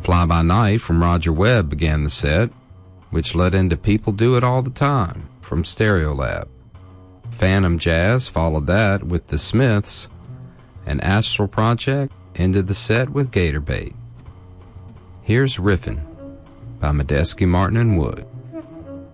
Fly By Night from Roger Webb began the set, which led into People Do It All the Time from Stereolab. Phantom Jazz followed that with The Smiths, and Astral Project ended the set with Gator Bait. Here's Riffin' by Medeski, Martin, and Wood.